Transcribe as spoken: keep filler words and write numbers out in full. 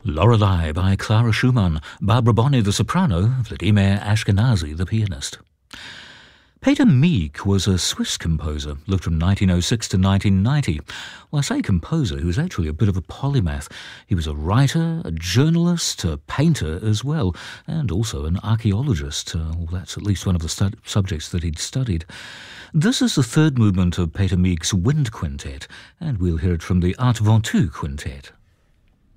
Lorelei by Clara Schumann, Barbara Bonney the soprano, Vladimir Ashkenazy the pianist. Peter Meek was a Swiss composer, lived from nineteen oh six to nineteen ninety. Well, I say composer, he was actually a bit of a polymath. He was a writer, a journalist, a painter as well, and also an archaeologist. Uh, well, that's at least one of the stud- subjects that he'd studied. This is the third movement of Peter Meek's Wind Quintet, and we'll hear it from the Art Ventoux Quintet.